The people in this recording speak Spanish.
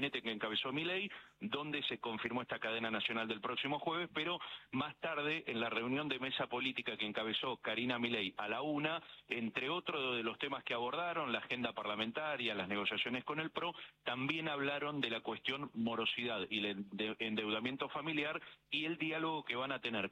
gabinete que encabezó Milei, donde se confirmó esta cadena nacional del próximo jueves, pero más tarde, en la reunión de mesa política que encabezó Karina Milei a la 1, entre otros de los temas que abordaron, la agenda parlamentaria, las negociaciones con el PRO, también hablaron de la cuestión morosidad y el endeudamiento familiar y el diálogo que van a tener